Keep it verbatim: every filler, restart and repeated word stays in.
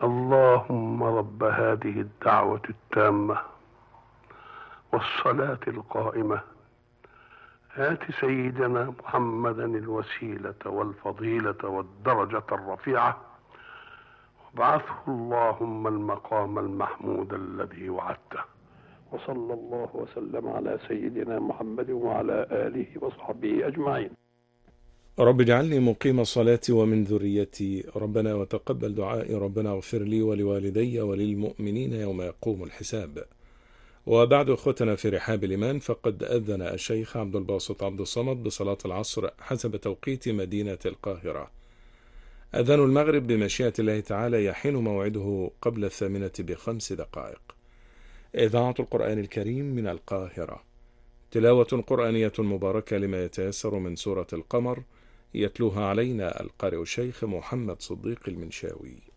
اللهم رب هذه الدعوة التامة والصلاة القائمة آت سيدنا محمدا الوسيلة والفضيلة والدرجة الرفيعة وابعثه اللهم المقام المحمود الذي وعدته. وصلى الله وسلم على سيدنا محمد وعلى آله وصحبه أجمعين. رب اجعلني مقيم الصلاة ومن ذريتي، ربنا وتقبل دعائي، ربنا اغفر لي ولوالدي وللمؤمنين يوم يقوم الحساب. وبعد أخوتنا في رحاب الإيمان، فقد أذن الشيخ عبد الباسط عبد الصمد بصلاة العصر حسب توقيت مدينة القاهرة. أذان المغرب بمشيئة الله تعالى يحين موعده قبل الثامنة بخمس دقائق. إذاعة القرآن الكريم من القاهرة، تلاوة قرآنية مباركة لما يتيسر من سورة القمر، يتلوها علينا القارئ الشيخ محمد صديق المنشاوي.